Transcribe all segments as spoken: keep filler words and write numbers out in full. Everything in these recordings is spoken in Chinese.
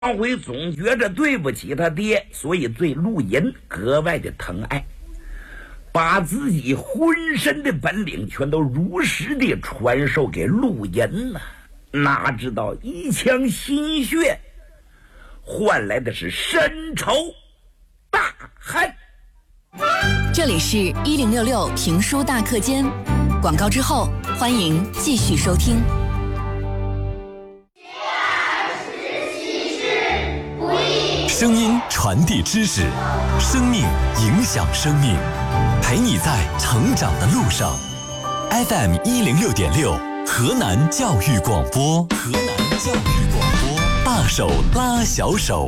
王辉总觉着对不起他爹，所以对陆银格外的疼爱，把自己浑身的本领全都如实的传授给陆银了。哪知道一腔心血换来的是深仇大恨。 这里是一零六六评书大课间，广告之后欢迎继续收听。 声音传递知识，生命影响生命，陪你在成长的路上。F M 一零六点六，河南教育广播，河南教育广播，大手拉小手。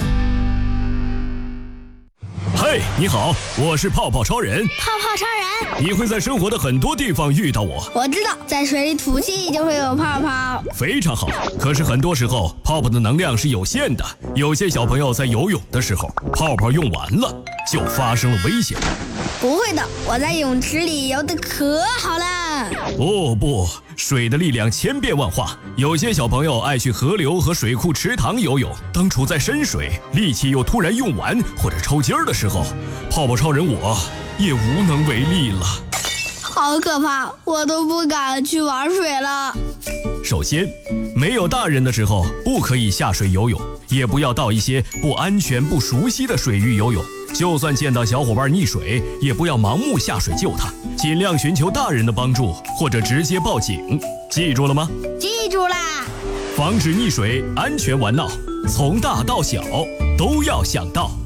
嘿，你好，我是泡泡超人。 泡泡超人， 你会在生活的很多地方遇到我。 我知道，在水里吐气就会有泡泡。 非常好，可是很多时候泡泡的能量是有限的，有些小朋友在游泳的时候，泡泡用完了，就发生了危险。 不会的，我在泳池里游得可好了。 哦不，水的力量千变万化，有些小朋友爱去河流和水库池塘游泳，当处在深水，力气又突然用完或者抽筋儿的时候，泡泡超人我也无能为力了。 好可怕，我都不敢去玩水了。 首先，没有大人的时候不可以下水游泳，也不要到一些不安全不熟悉的水域游泳。就算见到小伙伴溺水，也不要盲目下水救他，尽量寻求大人的帮助，或者直接报警。记住了吗？ 记住啦！ 防止溺水，安全玩闹，从大到小都要想到。